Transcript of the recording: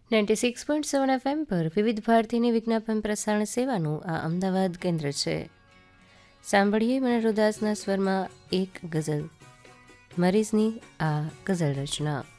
96.7 FM પર વિવિધ ભારતીની વિજ્ઞાપન પ્રસારણ સેવાનું આ અમદાવાદ કેન્દ્ર છે. સાંભળીએ મનોહરદાસના સ્વરમાં એક ગઝલ, મરીઝની આ ગઝલ રચના.